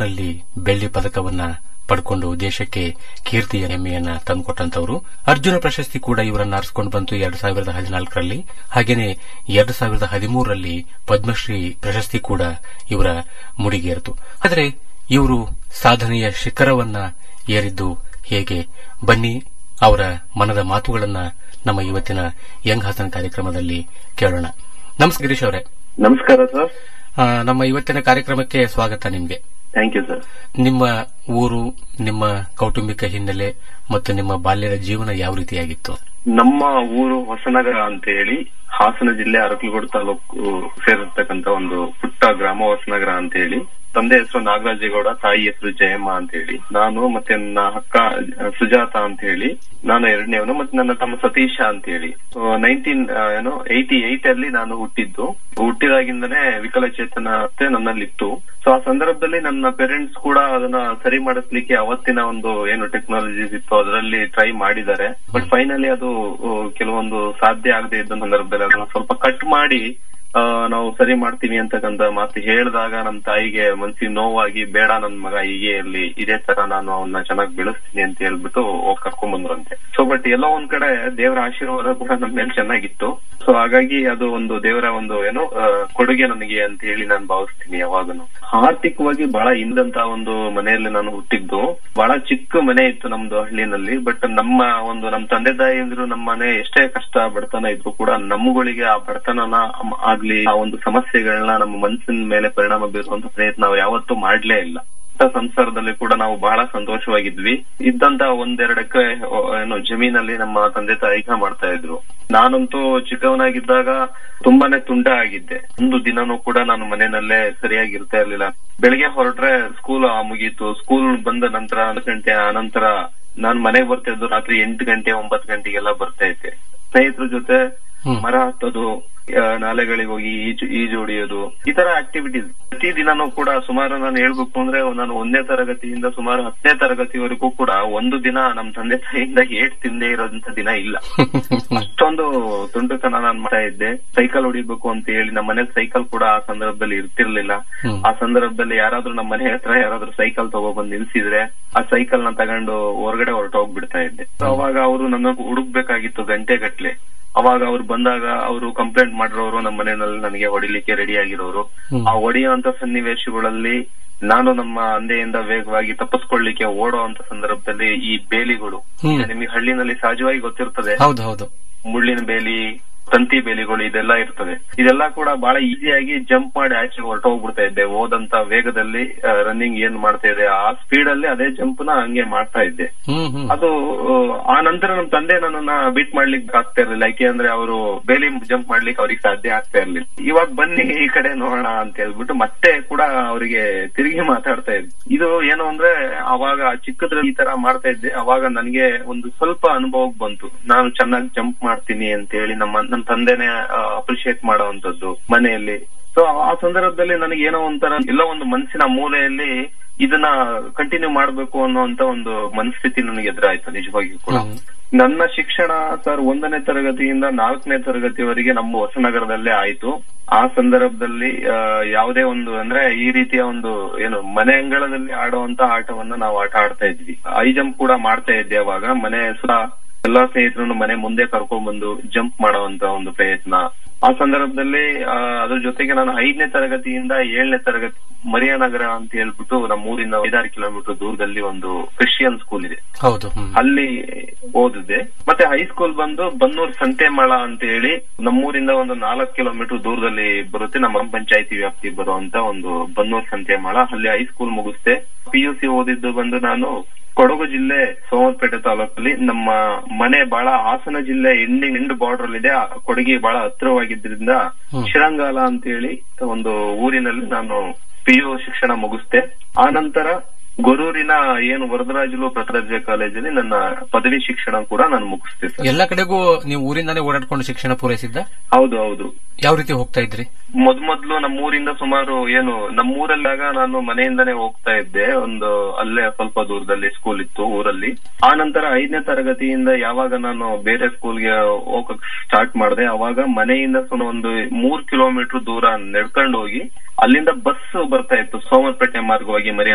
ಅಲ್ಲಿ ಬೆಳ್ಳಿ ಪದಕವನ್ನ ಪಡ್ಕೊಂಡು ದೇಶಕ್ಕೆ ಕೀರ್ತಿಯ ಹೆಮ್ಮೆಯನ್ನ ತಂದುಕೊಟ್ಟಂತವರು. ಅರ್ಜುನ ಪ್ರಶಸ್ತಿ ಕೂಡ ಇವರನ್ನು ಆರಿಸಿಕೊಂಡು ಬಂತು 2014ರಲ್ಲಿ. ಹಾಗೇನೆ 2013ರಲ್ಲಿ ಪದ್ಮಶ್ರೀ ಪ್ರಶಸ್ತಿ ಕೂಡ ಇವರ ಮುಡಿಗೇರಿತು. ಆದರೆ ಇವರು ಸಾಧನೆಯ ಶಿಖರವನ್ನ ಏರಿದ್ದು ಹೇಗೆ? ಬನ್ನಿ ಅವರ ಮನದ ಮಾತುಗಳನ್ನ ನಮ್ಮ ಇವತ್ತಿನ ಯಂಗ್ ಹಾಸನ್ ಕಾರ್ಯಕ್ರಮದಲ್ಲಿ ಕೇಳೋಣ. ನಮಸ್ಕಾರ ಗಿರೀಶ್ ಅವರೇ. ನಮಸ್ಕಾರ ಸರ್. ನಮ್ಮ ಇವತ್ತಿನ ಕಾರ್ಯಕ್ರಮಕ್ಕೆ ಸ್ವಾಗತ ನಿಮಗೆ. Thank you sir. ನಿಮ್ಮ ಊರು, ನಿಮ್ಮ ಕೌಟುಂಬಿಕ ಹಿನ್ನೆಲೆ ಮತ್ತು ನಿಮ್ಮ ಬಾಲ್ಯದ ಜೀವನ ಯಾವ ರೀತಿಯಾಗಿತ್ತು? ನಮ್ಮ ಊರು ಹೊಸನಗರ ಅಂತ ಹೇಳಿ ಹಾಸನ ಜಿಲ್ಲೆ ಅರಕಲಗೂಡು ತಾಲೂಕು ಸೇರಿರ್ತಕ್ಕಂಥ ಒಂದು ಪುಟ್ಟ ಗ್ರಾಮ ಹೊಸನಗರ ಅಂತ ಹೇಳಿ. ತಂದೆ ಹೆಸರು ನಾಗರಾಜೇಗೌಡ, ತಾಯಿ ಹೆಸರು ಜಯಮ್ಮ ಅಂತ ಹೇಳಿ. ನಾನು ಮತ್ತೆ ನನ್ನ ಅಕ್ಕ ಸುಜಾತ ಅಂತ ಹೇಳಿ, ನಾನು ಎರಡನೇವನು, ಮತ್ತೆ ನನ್ನ ತಮ್ಮ ಸತೀಶ ಅಂತ ಹೇಳಿ. 1988 ಅಲ್ಲಿ ನಾನು ಹುಟ್ಟಿದಾಗಿಂದನೇ ವಿಕಲಚೇತನತೆ ನನ್ನಲ್ಲಿತ್ತು. ಸೊ ಆ ಸಂದರ್ಭದಲ್ಲಿ ನನ್ನ ಪೇರೆಂಟ್ಸ್ ಕೂಡ ಅದನ್ನ ಸರಿ ಮಾಡಿಸ್ಲಿಕ್ಕೆ ಅವತ್ತಿನ ಒಂದು ಏನು ಟೆಕ್ನಾಲಜೀಸ್ ಇತ್ತು ಅದರಲ್ಲಿ ಟ್ರೈ ಮಾಡಿದ್ದಾರೆ. ಬಟ್ ಫೈನಲಿ ಅದು ಕೆಲವೊಂದು ಸಾಧ್ಯ ಆಗದೆ ಇದ್ದ ಸಂದರ್ಭದಲ್ಲಿ ಅದನ್ನ ಸ್ವಲ್ಪ ಕಟ್ ಮಾಡಿ ನಾವು ಸರಿ ಮಾಡ್ತೀವಿ ಅಂತಕ್ಕಂಥ ಮಾತು ಹೇಳಿದಾಗ ನಮ್ಮ ತಾಯಿಗೆ ಮನ್ಸಿಗೆ ನೋವಾಗಿ, ಬೇಡ ನನ್ ಮಗ ಹೀಗೆ ಇರ್ಲಿ, ಇದೇ ತರ ನಾನು ಅವನ್ನ ಚೆನ್ನಾಗಿ ಬೆಳೆಸ್ತೀನಿ ಅಂತ ಹೇಳ್ಬಿಟ್ಟು ಹೋಗಿ ಕರ್ಕೊಂಡ್ ಬಂದ್ರಂತೆ. ಸೊ ಬಟ್ ಎಲ್ಲೋ ಒಂದ್ ಕಡೆ ದೇವರ ಆಶೀರ್ವಾದ ಕೂಡ ನಮ್ಮ ಮೇಲೆ ಚೆನ್ನಾಗಿತ್ತು. ಸೊ ಹಾಗಾಗಿ ಅದು ಒಂದು ದೇವರ ಒಂದು ಏನು ಕೊಡುಗೆ ನನಗೆ ಅಂತ ಹೇಳಿ ನಾನು ಭಾವಿಸ್ತೀನಿ ಯಾವಾಗನು. ಆರ್ಥಿಕವಾಗಿ ಬಹಳ ಹಿಂದಂತ ಒಂದು ಮನೆಯಲ್ಲಿ ನಾನು ಹುಟ್ಟಿದ್ದು. ಬಹಳ ಚಿಕ್ಕ ಮನೆ ಇತ್ತು ನಮ್ದು ಹಳ್ಳಿನಲ್ಲಿ. ಬಟ್ ನಮ್ಮ ತಂದೆ ತಾಯಿ ಅಂದ್ರು ನಮ್ಮ ಮನೆ ಎಷ್ಟೇ ಕಷ್ಟ ಬಡತನ ಇದ್ರು ಕೂಡ ನಮ್ಮಗಳಿಗೆ ಆ ಬಡತನನ ಆಗ್ಲಿ ಆ ಒಂದು ಸಮಸ್ಯೆಗಳನ್ನ ನಮ್ಮ ಮನಸ್ಸಿನ ಮೇಲೆ ಪರಿಣಾಮ ಬೀರುವಂತ ಪ್ರಯತ್ನ ನಾವು ಯಾವತ್ತೂ ಮಾಡ್ಲೇ ಇಲ್ಲ. ಸಂಸಾರದಲ್ಲಿ ಕೂಡ ನಾವು ಬಹಳ ಸಂತೋಷವಾಗಿದ್ವಿ. ಇದ್ದಂತ 1-2 ಎಕರೆ ಜಮೀನಲ್ಲಿ ನಮ್ಮ ತಂದೆ ತಾಯಿ ಮಾಡ್ತಾ ಇದ್ರು. ನಾನಂತೂ ಚಿಕ್ಕವನಾಗಿದ್ದಾಗ ತುಂಬಾನೇ ತುಂಟ ಆಗಿದ್ದೆ. ಒಂದು ದಿನನೂ ಕೂಡ ನಾನು ಮನೆಯಲ್ಲೇ ಸರಿಯಾಗಿ ಇರ್ತಾ ಇರ್ಲಿಲ್ಲ. ಬೆಳಿಗ್ಗೆ ಹೊರಟ್ರೆ ಸ್ಕೂಲ್ ಮುಗೀತು. ಸ್ಕೂಲ್ ಬಂದ ನಂತರ 1 ಗಂಟೆ ಆನಂತರ ನಾನ್ ಮನೆಗೆ ಬರ್ತಾ ಇದ್ದು ರಾತ್ರಿ 8 ಗಂಟೆ 9 ಗಂಟೆಗೆಲ್ಲ ಬರ್ತಾ ಇದ್ದೆ. ಸ್ನೇಹಿತರ ಜೊತೆ ಮರ ಹತ್ತೋದು, ನಾಲೆಗಳಿಗೆ ಹೋಗಿ ಈಜು ಹೊಡಿಯೋದು, ಈ ತರ ಆಕ್ಟಿವಿಟೀಸ್ ಪ್ರತಿ ದಿನಾನೂ ಕೂಡ. ಸುಮಾರು ನಾನು ಹೇಳ್ಬೇಕು ಅಂದ್ರೆ ನಾನು 1ನೇ ತರಗತಿಯಿಂದ ಸುಮಾರು 10ನೇ ತರಗತಿವರೆಗೂ ಕೂಡ ಒಂದು ದಿನ ನಮ್ ತಂದೆ ತಾಯಿಯಿಂದ ಏಟ್ ತಿಂದೇ ಇರೋದಂತ ದಿನ ಇಲ್ಲ. ಅಷ್ಟೊಂದು ತುಂಟತನ ನಾನು ಮಾಡ್ತಾ ಇದ್ದೆ. ಸೈಕಲ್ ಹೊಡಿಬೇಕು ಅಂತ ಹೇಳಿ ನಮ್ಮ ಮನೇಲಿ ಸೈಕಲ್ ಕೂಡ ಆ ಸಂದರ್ಭದಲ್ಲಿ ಇರ್ತಿರ್ಲಿಲ್ಲ. ಆ ಸಂದರ್ಭದಲ್ಲಿ ಯಾರಾದ್ರೂ ನಮ್ಮ ಮನೆ ಹತ್ರ ಯಾರಾದ್ರೂ ಸೈಕಲ್ ತಗೊಬಂದ್ ನಿಲ್ಸಿದ್ರೆ ಆ ಸೈಕಲ್ ನ ತಗೊಂಡು ಹೊರಗಡೆ ಹೊರಟೋಗ್ಬಿಡ್ತಾ ಇದ್ದೆ. ಅವಾಗ ಅವರು ನನ್ನ ಹುಡುಕ್ಬೇಕಾಗಿತ್ತು ಗಂಟೆ ಗಟ್ಲೆ. ಅವಾಗ ಅವ್ರು ಬಂದಾಗ ಅವರು ಕಂಪ್ಲೇಂಟ್ ಮಾಡಿರೋರು ನಮ್ಮ ಮನೆಯಲ್ಲಿ ನನಗೆ ಹೊಡಿಲಿಕ್ಕೆ ರೆಡಿ ಆಗಿರೋರು. ಆ ಹೊಡೆಯುವಂತ ಸನ್ನಿವೇಶಗಳಲ್ಲಿ ನಾನು ನಮ್ಮ ಅಂದೆಯಿಂದ ವೇಗವಾಗಿ ತಪ್ಪಿಸ್ಕೊಳ್ಳಿಕ್ಕೆ ಓಡೋ ಅಂತ ಸಂದರ್ಭದಲ್ಲಿ ಈ ಬೇಲಿಗಳು, ನಿಮಗೆ ಹಳ್ಳಿನಲ್ಲಿ ಸಹಜವಾಗಿ ಗೊತ್ತಿರ್ತದೆ, ಮುಳ್ಳಿನ ಬೇಲಿ, ತಂತಿ ಬೇಲಿಗಳು ಇದೆಲ್ಲ ಇರ್ತದೆ. ಇದೆಲ್ಲ ಕೂಡ ಬಹಳ ಈಸಿಯಾಗಿ ಜಂಪ್ ಮಾಡಿ ಆಚೆ ಹೊರಟೋಗ್ಬಿಡ್ತಾ ಇದ್ದೆ. ಹೋದಂತ ವೇಗದಲ್ಲಿ ರನ್ನಿಂಗ್ ಏನ್ ಮಾಡ್ತಾ ಇದೆ ಆ ಸ್ಪೀಡ್ ಅಲ್ಲಿ ಅದೇ ಜಂಪ್ ನ ಹಂಗೆ ಮಾಡ್ತಾ ಇದ್ದೆ. ಅದು ಆ ನಂತರ ನಮ್ ತಂದೆ ನನ್ನನ್ನ ಬೀಟ್ ಮಾಡ್ಲಿಕ್ಕೆ ಆಗ್ತಾ ಇರ್ಲಿಲ್ಲ. ಯಾಕೆ ಅಂದ್ರೆ ಅವರು ಬೇಲಿ ಜಂಪ್ ಮಾಡ್ಲಿಕ್ಕೆ ಅವ್ರಿಗೆ ಸಾಧ್ಯ ಆಗ್ತಾ ಇರ್ಲಿಲ್ಲ. ಇವಾಗ ಬನ್ನಿ ಈ ಕಡೆ ನೋಡೋಣ ಅಂತ ಹೇಳ್ಬಿಟ್ಟು ಮತ್ತೆ ಕೂಡ ಅವರಿಗೆ ತಿರುಗಿ ಮಾತಾಡ್ತಾ ಇದ್ದೆ. ಇದು ಏನು ಅಂದ್ರೆ ಅವಾಗ ಚಿಕ್ಕದ್ರಲ್ಲಿ ಈ ತರ ಮಾಡ್ತಾ ಇದ್ದೆ. ಅವಾಗ ನನಗೆ ಒಂದು ಸ್ವಲ್ಪ ಅನುಭವಕ್ಕೆ ಬಂತು, ನಾನು ಚೆನ್ನಾಗಿ ಜಂಪ್ ಮಾಡ್ತೀನಿ ಅಂತ ಹೇಳಿ ನಮ್ಮ ತಂದೆನೆ ಅಪ್ರಿಶಿಯೇಟ್ ಮಾಡುವಂತದ್ದು ಮನೆಯಲ್ಲಿ. ಸೊ ಆ ಸಂದರ್ಭದಲ್ಲಿ ನನಗೆ ಏನೋ ಒಂಥರ ಎಲ್ಲೋ ಒಂದು ಮನಸ್ಸಿನ ಮೂಲೆಯಲ್ಲಿ ಇದನ್ನ ಕಂಟಿನ್ಯೂ ಮಾಡ್ಬೇಕು ಅನ್ನೋಂತ ಒಂದು ಮನಸ್ಥಿತಿ ನನಗೆ ಎದುರಾಯ್ತು ನಿಜವಾಗಿಯೂ ಕೂಡ. ನನ್ನ ಶಿಕ್ಷಣ ಸರ್ 1ನೇ ತರಗತಿಯಿಂದ 4ನೇ ತರಗತಿವರೆಗೆ ನಮ್ಮ ಹೊಸನಗರದಲ್ಲೇ ಆಯ್ತು. ಆ ಸಂದರ್ಭದಲ್ಲಿ ಯಾವುದೇ ಒಂದು ಅಂದ್ರೆ ಈ ರೀತಿಯ ಒಂದು ಏನು ಮನೆ ಅಂಗಳದಲ್ಲಿ ಆಡುವಂತ ಆಟವನ್ನ ನಾವು ಆಟ ಆಡ್ತಾ ಇದ್ವಿ. ಹೈ ಜಂಪ್ ಕೂಡ ಮಾಡ್ತಾ ಇದ್ದೆ. ಅವಾಗ ಮನೆ ಸುತ್ತ ಎಲ್ಲಾ ಸ್ನೇಹಿತರನ್ನು ಮನೆ ಮುಂದೆ ಕರ್ಕೊಂಡ್ ಬಂದು ಜಂಪ್ ಮಾಡುವಂತ ಒಂದು ಪ್ರಯತ್ನ. ಆ ಸಂದರ್ಭದಲ್ಲಿ ಅದ್ರ ಜೊತೆಗೆ ನಾನು 5ನೇ ತರಗತಿಯಿಂದ 7ನೇ ತರಗತಿ ಮರಿಯಾನಗರ ಅಂತ ಹೇಳ್ಬಿಟ್ಟು ನಮ್ಮ ಊರಿಂದ 5-6 ಕಿಲೋಮೀಟರ್ ದೂರದಲ್ಲಿ ಒಂದು ಕ್ರಿಶ್ಚಿಯನ್ ಸ್ಕೂಲ್ ಇದೆ, ಅಲ್ಲಿ ಓದಿದೆ. ಮತ್ತೆ ಹೈಸ್ಕೂಲ್ ಬಂದು ಬನ್ನೂರ್ ಸಂತೆಮಾಳ ಅಂತ ಹೇಳಿ ನಮ್ಮೂರಿಂದ ಒಂದು 4 ಕಿಲೋಮೀಟರ್ ದೂರದಲ್ಲಿ ಬರುತ್ತೆ. ನಮ್ಮ ಪಂಚಾಯತಿ ವ್ಯಾಪ್ತಿ ಬರುವಂತ ಒಂದು ಬನ್ನೂರ್ ಸಂತೆಮಾಳ, ಅಲ್ಲಿ ಹೈಸ್ಕೂಲ್ ಮುಗಿಸ್ದೆ. PUC ಓದಿದ್ದು ಬಂದು ನಾನು ಕೊಡಗು ಜಿಲ್ಲೆ ಸೋಮವಾರಪೇಟೆ ತಾಲೂಕಲ್ಲಿ. ನಮ್ಮ ಮನೆ ಬಹಳ ಹಾಸನ ಜಿಲ್ಲೆ ಎಂಡ್ ಬಾರ್ಡರ್ ಅಲ್ಲಿ ಇದೆ. ಕೊಡಗಿ ಬಹಳ ಹತ್ತಿರವಾಗಿದ್ದರಿಂದ ಶಿರಂಗಾಲ ಅಂತ ಹೇಳಿ ಒಂದು ಊರಿನಲ್ಲಿ ನಾನು PU ಶಿಕ್ಷಣ ಮುಗಿಸ್ದೆ. ಆ ನಂತರ ಗೊರೂರಿನ ಏನು ವರದರಾಜುಲು ಪ್ರಥಮ ಕಾಲೇಜಲ್ಲಿ ನನ್ನ ಪದವಿ ಶಿಕ್ಷಣ ಕೂಡ ನಾನು ಮುಗಿಸ್ದೆ. ಎಲ್ಲಾ ಕಡೆಗೂ ನೀವು ಊರಿಂದಾನೇ ಓಡಾಡ್ಕೊಂಡು ಶಿಕ್ಷಣ ಪೂರೈಸಿದ್ದ? ಹೌದು. ಯಾವ ರೀತಿ ಹೋಗ್ತಾ ಇದ್ರಿ? ಮೊದ್ಲು ನಮ್ಮೂರಿಂದ ಸುಮಾರು ನಮ್ಮೂರಲ್ಲಾಗ ನಾನು ಮನೆಯಿಂದಾನೇ ಹೋಗ್ತಾ ಇದ್ದೆ. ಅಲ್ಲೇ ಸ್ವಲ್ಪ ದೂರದಲ್ಲಿ ಸ್ಕೂಲ್ ಇತ್ತು ಊರಲ್ಲಿ. ಆ ನಂತರ 5ನೇ ತರಗತಿಯಿಂದ ಯಾವಾಗ ನಾನು ಬೇರೆ ಸ್ಕೂಲ್ಗೆ ಹೋಗಕ್ ಸ್ಟಾರ್ಟ್ ಮಾಡಿದೆ, ಅವಾಗ ಮನೆಯಿಂದ ಒಂದು 3 ಕಿಲೋಮೀಟರ್ ದೂರ ನಡ್ಕೊಂಡು ಹೋಗಿ ಅಲ್ಲಿಂದ ಬಸ್ ಬರ್ತಾ ಇತ್ತು ಸೋಮವಾರಪೇಟೆ ಮಾರ್ಗವಾಗಿ